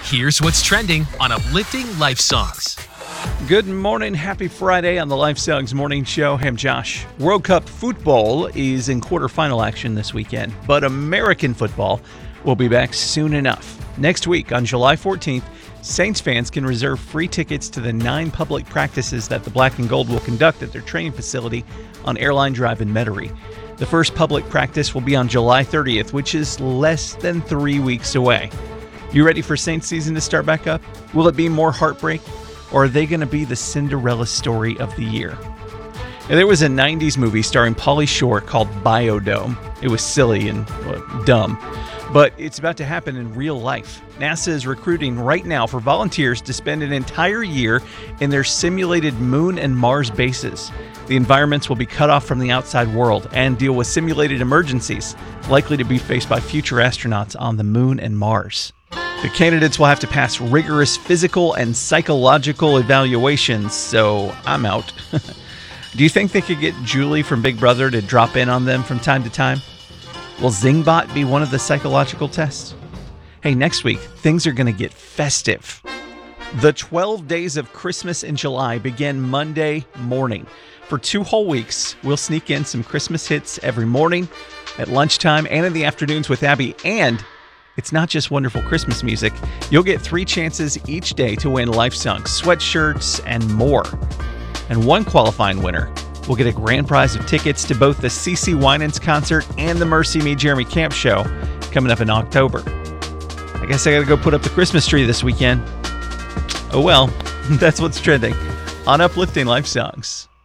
Here's what's trending on Uplifting Life Songs. Good morning. Happy Friday on the Life Songs Morning Show. I'm Josh. World Cup football is in quarterfinal action this weekend, but American football will be back soon enough. Next week, on July 14th, Saints fans can reserve free tickets to the 9 public practices that the Black and Gold will conduct at their training facility on Airline Drive in Metairie. The first public practice will be on July 30th, which is less than 3 weeks away. You ready for Saints season to start back up? Will it be more heartbreak, or are they going to be the Cinderella story of the year? Now, there was a 90s movie starring Pauly Shore called Biodome. It was silly and dumb, but it's about to happen in real life. NASA is recruiting right now for volunteers to spend an entire year in their simulated Moon and Mars bases. The environments will be cut off from the outside world and deal with simulated emergencies likely to be faced by future astronauts on the Moon and Mars. The candidates will have to pass rigorous physical and psychological evaluations, so I'm out. Do you think they could get Julie from Big Brother to drop in on them from time to time? Will Zingbot be one of the psychological tests? Hey, next week, things are going to get festive. The 12 days of Christmas in July begin Monday morning. For 2 whole weeks, we'll sneak in some Christmas hits every morning, at lunchtime, and in the afternoons with Abby. And it's not just wonderful Christmas music. You'll get 3 chances each day to win Life Songs, sweatshirts, and more. And one qualifying winner will get a grand prize of tickets to both the CeCe Winans concert and the Mercy Me Jeremy Camp show coming up in October. I guess I gotta go put up the Christmas tree this weekend. Oh well, that's what's trending on Uplifting Life Songs.